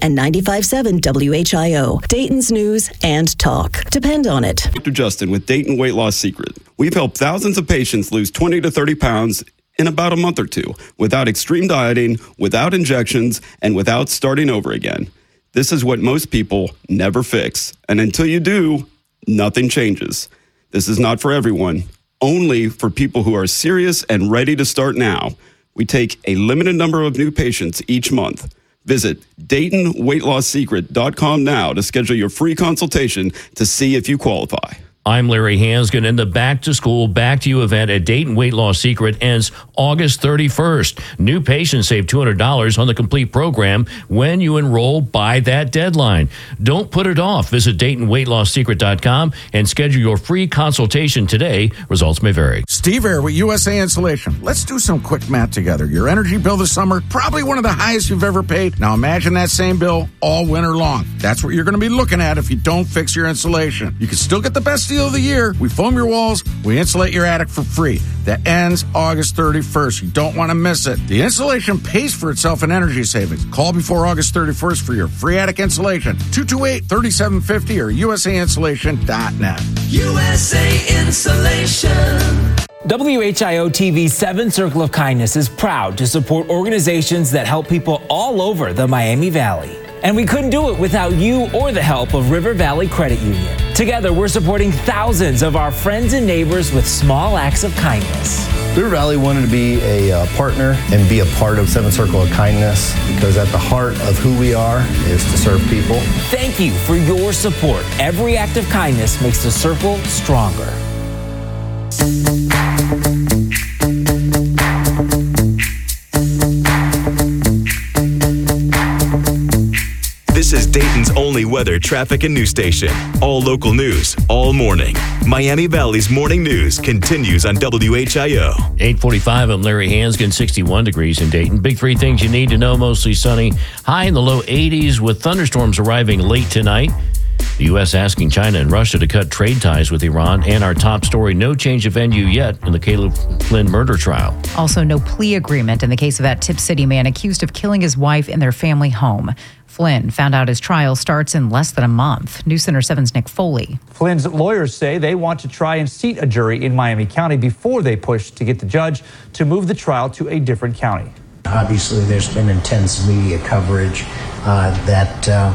and 95.7 WHIO. Dayton's news and talk. Depend on it. Dr. Justin with Dayton Weight Loss Secret. We've helped thousands of patients lose 20 to 30 pounds in about a month or two without extreme dieting, without injections, and without starting over again. This is what most people never fix. And until you do, nothing changes. This is not for everyone, only for people who are serious and ready to start now. We take a limited number of new patients each month. Visit DaytonWeightLossSecret.com now to schedule your free consultation to see if you qualify. I'm Larry Hansgen, and the Back to School, Back to You event at Dayton Weight Loss Secret ends August 31st. New patients save $200 on the complete program when you enroll by that deadline. Don't put it off. Visit DaytonWeightLossSecret.com and schedule your free consultation today. Results may vary. Steve Air with USA Insulation. Let's do some quick math together. Your energy bill this summer, probably one of the highest you've ever paid. Now imagine that same bill all winter long. That's what you're going to be looking at if you don't fix your insulation. You can still get the best deal of the year. We foam your walls, we insulate your attic for free. That ends August 31st. You don't want to miss it. The insulation pays for itself in energy savings. Call before August 31st for your free attic insulation. 228-3750 or USAinsulation.net. USA Insulation. WHIO TV's 7 Circle of Kindness is proud to support organizations that help people all over the Miami Valley. And we couldn't do it without you or the help of River Valley Credit Union. Together, we're supporting thousands of our friends and neighbors with small acts of kindness. River Valley wanted to be a partner and be a part of 7 Circle of Kindness because at the heart of who we are is to serve people. Thank you for your support. Every act of kindness makes the circle stronger. This is Dayton's only weather, traffic, and news station. All local news, all morning. Miami Valley's morning news continues on WHIO. 8:45, I'm Larry Hansgen, 61 degrees in Dayton. Big 3 things you need to know, mostly sunny. High in the low 80s with thunderstorms arriving late tonight. The U.S. asking China and Russia to cut trade ties with Iran. And our top story, no change of venue yet in the Caleb Flynn murder trial. Also, no plea agreement in the case of that Tip City man accused of killing his wife in their family home. Flynn found out his trial starts in less than a month. News Center 7's Nick Foley. Flynn's lawyers say they want to try and seat a jury in Miami County before they push to get the judge to move the trial to a different county. Obviously, there's been intense media coverage that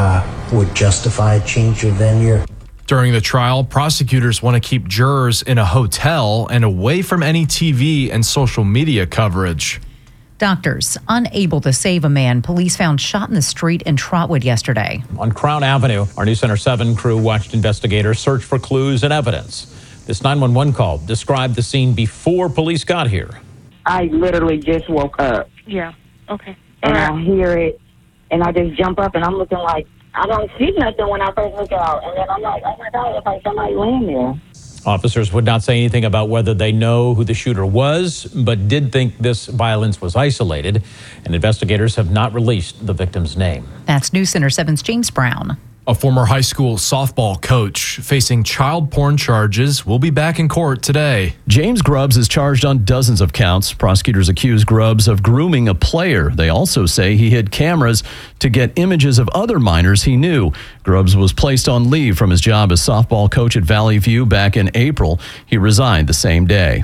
would justify a change of venue. During the trial, prosecutors want to keep jurors in a hotel and away from any TV and social media coverage. Doctors unable to save a man police found shot in the street in Trotwood yesterday. On Crown Avenue, our News Center 7 crew watched investigators search for clues and evidence. This 911 call described the scene before police got here. I literally just woke up. Yeah, okay. And I hear it, and I just jump up, and I'm looking like, I don't see nothing when I first look out. And then I'm like, oh, my God, it's like somebody laying there. Officers would not say anything about whether they know who the shooter was, but did think this violence was isolated, and investigators have not released the victim's name. That's News Center 7's James Brown. A former high school softball coach facing child porn charges will be back in court today. James Grubbs is charged on dozens of counts. Prosecutors accuse Grubbs of grooming a player. They also say he hid cameras to get images of other minors he knew. Grubbs was placed on leave from his job as softball coach at Valley View back in April. He resigned the same day.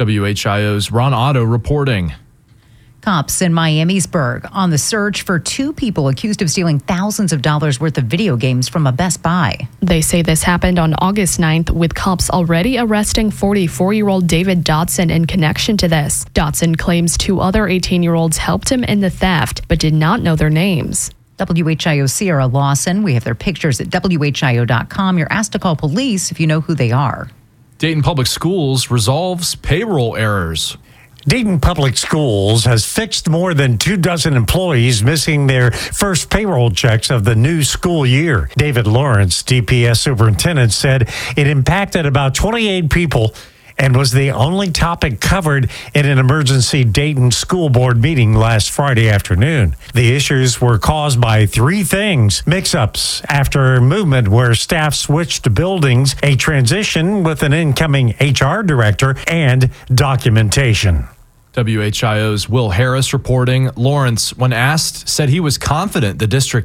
WHIO's Ron Otto reporting. Cops in Miamisburg on the search for 2 people accused of stealing thousands of dollars worth of video games from a Best Buy. They say this happened on August 9th, with cops already arresting 44-year-old David Dotson in connection to this. Dotson claims 2 other 18-year-olds helped him in the theft, but did not know their names. WHIO Sierra Lawson. We have their pictures at WHIO.com. You're asked to call police if you know who they are. Dayton Public Schools resolves payroll errors. Dayton Public Schools has fixed more than 24 employees missing their first payroll checks of the new school year. David Lawrence, DPS superintendent, said it impacted about 28 people and was the only topic covered in an emergency Dayton school board meeting last Friday afternoon. The issues were caused by 3 things: mix-ups after movement where staff switched buildings, a transition with an incoming HR director, and documentation. WHIO's Will Harris reporting. Lawrence, when asked, said he was confident the district